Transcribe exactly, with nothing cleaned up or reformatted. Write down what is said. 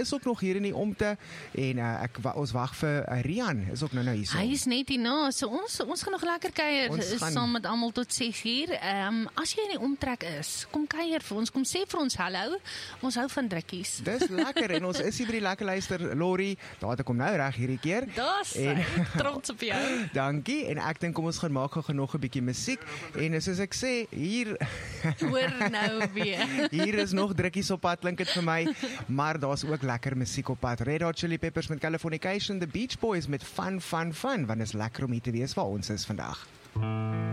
is ook nog hier in die omte en uh, ek, ons wag vir uh, Rian, is ook nou nou hier so. Hy is net hierna, so ons, ons gaan nog lekker kuier gaan... saam met almal tot ses uur. Um, as jy in die omtrek is, kom kuier vir ons, kom sê vir ons hallo, ons hou van drukkies. Dis lekker en ons is hier by die lekker luister, Lori, daar het ek kom nou reg hierdie keer. Dis, ek trots op jou. Dankie, en ek dink kom ons gaan maak gou nog 'n bietjie musiek, en soos ek sê, hier... Hoor nou weer. Hier is nog drukkies op pad, klink dit vir my, maar daar's ook lekker musiek op pad. Red Hot Chili Peppers met Californication, The Beach Boys met Fun, Fun, Fun, want is lekker om hier te wees waar ons is vandag.